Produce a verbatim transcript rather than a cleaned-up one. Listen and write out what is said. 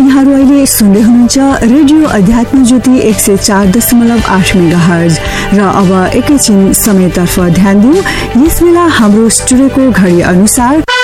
तपाईहरू अहिले सुन्दै हुनुहुन्छ रेडियो अध्यात्म ज्योति एक सय चार दशमलव आठ मेगाहर्ज। र अब एकैछिन समयतर्फ ध्यान दिउँ। यस बेला हाम्रो स्टुडियोको घडी अनुसार